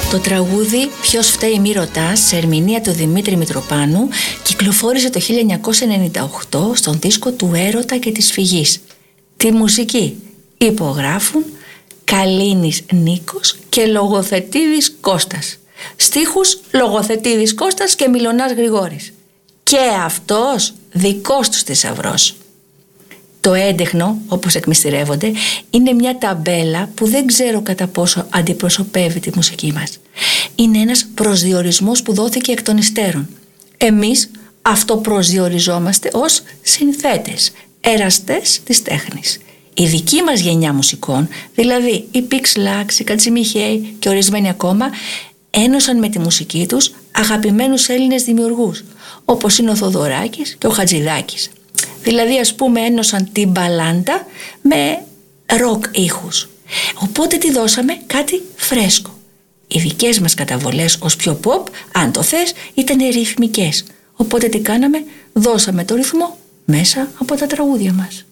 Το τραγούδι «Ποιος φταίει μη ρωτάς» σε ερμηνεία του Δημήτρη Μητροπάνου κυκλοφόρησε το 1998 στον δίσκο του Έρωτα και της Φυγής. Τη μουσική υπογράφουν Καλίνης Νίκος και Λογοθετίδης Κώστας. Στίχους Λογοθετίδης Κώστας και Μιλωνάς Γρηγόρης. Και αυτός δικός τους θησαυρός. Το έντεχνο, όπως εκμυστηρεύονται, είναι μια ταμπέλα που δεν ξέρω κατά πόσο αντιπροσωπεύει τη μουσική μας. Είναι ένας προσδιορισμός που δόθηκε εκ των υστέρων. Εμείς αυτοπροσδιοριζόμαστε ως συνθέτες, εραστές της τέχνης. Η δική μας γενιά μουσικών, δηλαδή η Πίξ Λάξ, η Κατσιμιχαίη και ορισμένοι ακόμα, ένωσαν με τη μουσική τους αγαπημένους Έλληνες δημιουργούς, όπως είναι ο Θοδωράκης και ο Χατζηδάκης. Δηλαδή, ας πούμε, ένωσαν την μπαλάντα με ροκ ήχους. Οπότε τη δώσαμε κάτι φρέσκο. Οι δικές μας καταβολές ως πιο pop, αν το θες, ήταν ρυθμικές. Οπότε τι κάναμε? Δώσαμε το ρυθμό μέσα από τα τραγούδια μας.